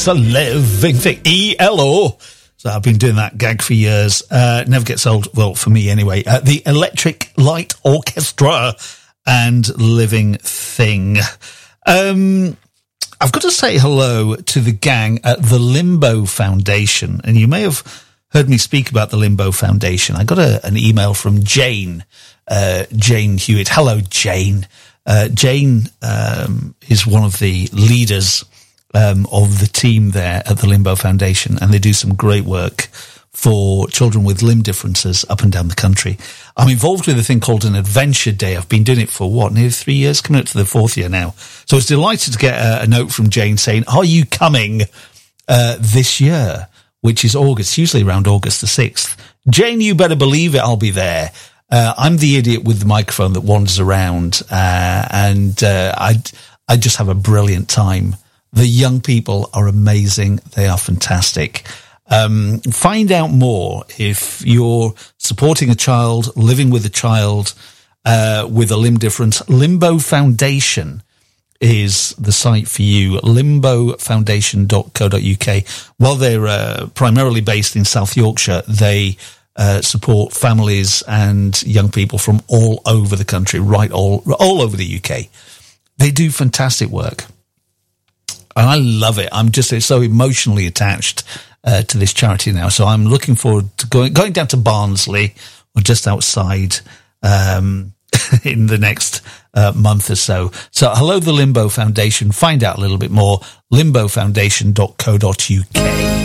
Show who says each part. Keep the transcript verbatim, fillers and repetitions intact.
Speaker 1: It's a living thing. E L O. So I've been doing that gag for years. Uh, never gets old. Well, for me anyway. Uh, the Electric Light Orchestra and Living Thing. Um, I've got to say hello to the gang at the Limbo Foundation. And you may have heard me speak about the Limbo Foundation. I got a, an email from Jane, uh, Jane Hewitt. Hello, Jane. Uh, Jane um, is one of the leaders um, of the team there at the Limbo Foundation, and they do some great work for children with limb differences up and down the country. I'm involved with a thing called an Adventure Day. I've been doing it for, what, nearly three years, coming up to the fourth year now. So I was delighted to get a, a note from Jane saying, are you coming uh, this year, which is August, usually around August the sixth. Jane, you better believe it, I'll be there. Uh, I'm the idiot with the microphone that wanders around, uh, and uh, I I just have a brilliant time. The young people are amazing. They are fantastic. Um, find out more if you're supporting a child, living with a child uh, with a limb difference. Limbo Foundation is the site for you, limbo foundation dot co dot uk. While they're uh, primarily based in South Yorkshire, they uh, support families and young people from all over the country, right all all over the U K. They do fantastic work. And I love it. I'm just so emotionally attached uh, to this charity now. So I'm looking forward to going, going down to Barnsley, or just outside, um, in the next uh, month or so. So hello, the Limbo Foundation. Find out a little bit more, limbo foundation dot co dot uk.